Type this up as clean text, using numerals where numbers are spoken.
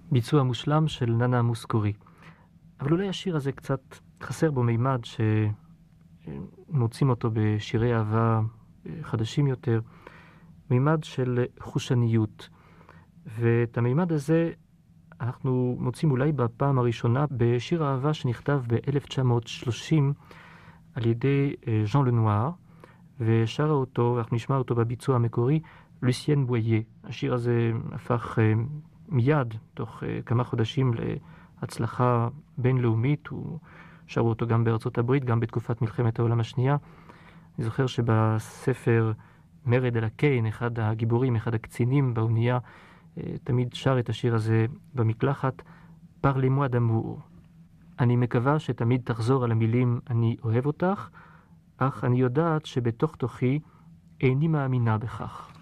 ביצוע מושלם של ננה מוסקורי. אבל אולי השיר הזה קצת חסר בו מימד שמוצאים אותו בשירי אהבה חדשים יותר, מימד של חושניות. ואת המימד הזה אנחנו מוצאים אולי בפעם הראשונה בשיר אהבה שנכתב ב-1930 על ידי ז'אן לנואר, ושרה אותו, אנחנו נשמע אותו בביצוע המקורי, לוסיין בוייה. השיר הזה הפך מיד, תוך כמה חודשים, להצלחה בינלאומית. הוא שרו אותו גם בארצות הברית, גם בתקופת מלחמת העולם השנייה. אני זוכר שבספר מרד אל הקיין, אחד הגיבורים, אחד הקצינים באונייה, תמיד שר את השיר הזה במקלחת, Parlez-moi d'amour. אני מקווה שתמיד תחזור על המילים אני אוהב אותך, אך אני יודעת שבתוך תוכי איני מאמינה בכך.